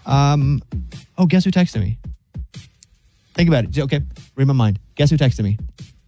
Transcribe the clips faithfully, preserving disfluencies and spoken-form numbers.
Um, oh, guess who texted me? Think about it. Okay, read my mind. Guess who texted me?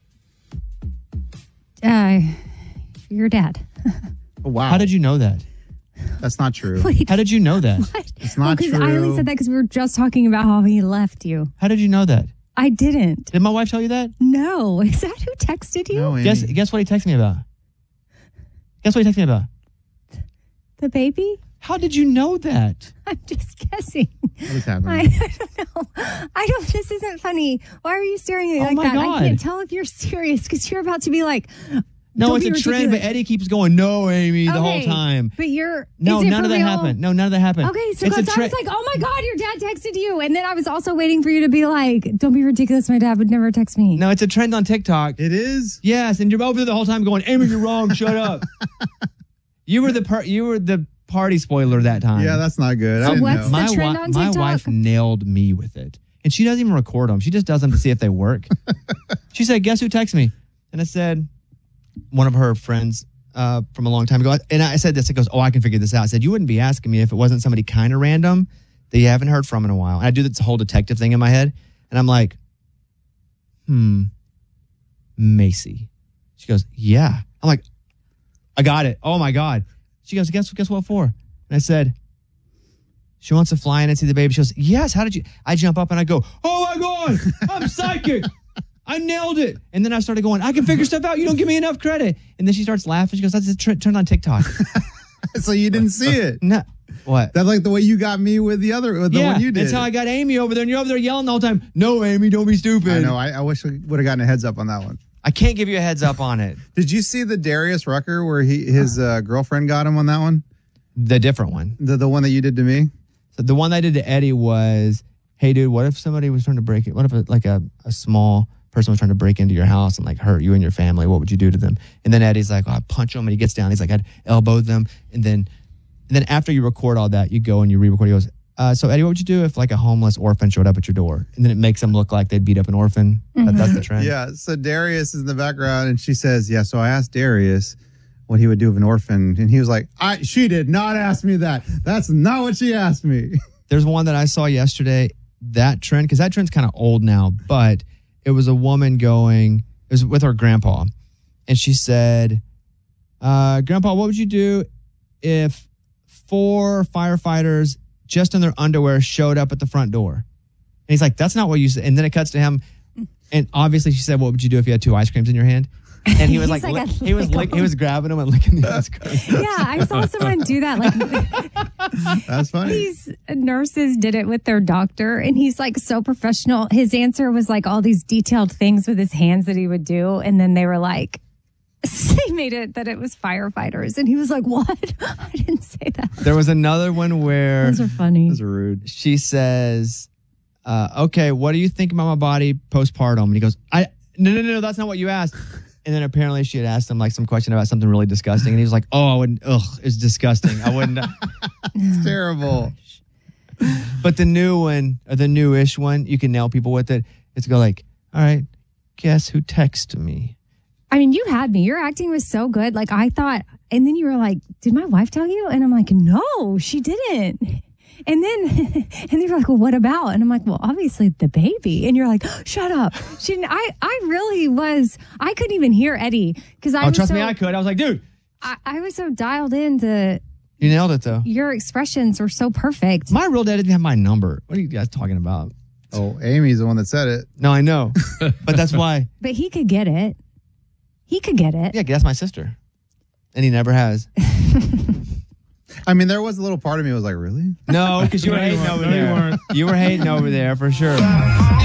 Uh, your dad. Oh, wow. How did you know that? That's not true. Wait, How did you know that? what? It's not Because true. I only said that because we were just talking about how he left you. How did you know that? I didn't. Did my wife tell you that? No. Is that who texted you? No, Amy. Guess guess what he texted me about? Guess what he texted me about? The baby? How did you know that? I'm just guessing. What is happening? I, I don't know. I don't. This isn't funny. Why are you staring at me Oh like my that? God. I can't tell if you're serious because you're about to be like. No, don't it's be a trend, ridiculous. but Eddie keeps going, no, Amy, the whole Okay, time. But you're. No, is it none for of that real? happened. No, none of that happened. Okay, so It's a because I tre- was like, oh my God, your dad texted you. And then I was also waiting for you to be like, don't be ridiculous. My dad would never text me. No, it's a trend on TikTok. It is? Yes, and you're over there the whole time going, Amy, you're wrong. Shut up. You were the par- you were the party spoiler that time. Yeah, that's not good. I So didn't what's know. the my trend wi- on my TikTok? wife nailed me with it, and she doesn't even record them. She just does them to see if they work. She said, "Guess who texted me?" And I said, "One of her friends uh, from a long time ago." And I said this. It goes, "Oh, I can figure this out." I said, "You wouldn't be asking me if it wasn't somebody kind of random that you haven't heard from in a while." And I do this whole detective thing in my head, and I'm like, "Hmm, Macy." She goes, "Yeah." I'm like, "I got it." Oh my God. She goes, guess, guess what for? And I said, she wants to fly in and see the baby. She goes, yes, how did you? I jump up and I go, oh my God, I'm psychic. I nailed it. And then I started going, I can figure stuff out. You don't give me enough credit. And then she starts laughing. She goes, that's a tr- turned on TikTok. So you didn't see it. No. What? That's like the way you got me with the other, with the Yeah, one you did. that's how I got Amy over there. And you're over there yelling the whole time, no, Amy, don't be stupid. I know. I, I wish I would have gotten a heads up on that one. I can't give you a heads up on it. Did you see the Darius Rucker where he his uh, girlfriend got him on that one? The different one. The the one that you did to me? So the one I did to Eddie was, hey, dude, what if somebody was trying to break it? What if a, like a, a small person was trying to break into your house and like hurt you and your family? What would you do to them? And then Eddie's like, oh, I'd punch him. And he gets down. He's like, I'd elbow them. And then and then after you record all that, you go and you re-record. He goes, uh, so Eddie, what would you do if like a homeless orphan showed up at your door? And then it makes them look like they'd beat up an orphan. Mm-hmm. That, that's the trend. Yeah. So Darius is in the background and she says, yeah. So I asked Darius what he would do with an orphan. And he was like, I she did not ask me that. That's not what she asked me. There's one that I saw yesterday, that trend, because that trend's kind of old now, but it was a woman going, it was with her grandpa. And she said, uh, Grandpa, what would you do if four firefighters just in their underwear showed up at the front door? And he's like, that's not what you said. And then it cuts to him. And obviously she said, what would you do if you had two ice creams in your hand? And he was like, He's like, lick- I he was lick lick, he them. was grabbing them and licking the ice cream. Yeah, I saw someone do that. Like That's funny. these nurses did it with their doctor, and he's like so professional. His answer was like all these detailed things with his hands that he would do, and then they were like, they made it that it was firefighters, and he was like, "What? I didn't say that." There was another one where Those are funny. Those are rude. she says, uh, okay, what do you think about my body postpartum? And he goes, I no, no, no, no, that's not what you asked. And then apparently she had asked him like some question about something really disgusting. And he was like, oh, I wouldn't, ugh, it's disgusting. I wouldn't. It's terrible. But the new one, or the newish one, you can nail people with it. It's go like, all right, guess who texted me? I mean, you had me. Your acting was so good. Like I thought, and then you were like, "Did my wife tell you?" And I'm like, "No, she didn't." And then, and they were like, "Well, what about?" And I'm like, "Well, obviously the baby." And you're like, "Shut up." She didn't. I, I really was. I couldn't even hear Eddie because I Oh, was trust so, me, I could. I was like, dude, I, I was so dialed into you nailed it though. your expressions were so perfect. My real dad didn't have my number. What are you guys talking about? Oh, Amy's the one that said it. No, I know. But that's why. But he could get it. He could get it. Yeah, that's my sister. And he never has. I mean, there was a little part of me that was like, really? No, because you were No, you hating weren't. over No, you there. weren't. You were hating over there for sure.